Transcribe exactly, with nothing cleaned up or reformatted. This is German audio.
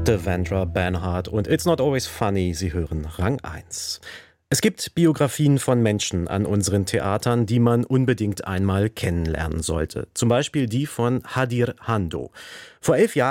Devendra Banhart und It's Not Always Funny, Sie hören Rang eins. Es gibt Biografien von Menschen an unseren Theatern, die man unbedingt einmal kennenlernen sollte. Zum Beispiel die von Hadir Hando. Vor elf Jahren